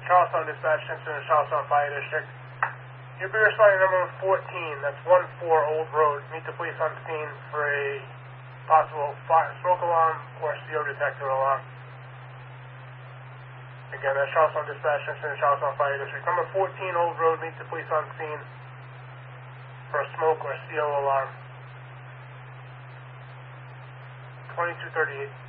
Charlestown Dispatch, Simpson and Charlestown Fire District. Your beer responding number 14, that's 14 Old Road. Meet the police on scene for a possible smoke alarm or CO detector alarm. Again, that's Charlestown Dispatch, Simpson and Charlestown Fire District. Number 14 Old Road, meet the police on scene for a smoke or CO alarm. 2238.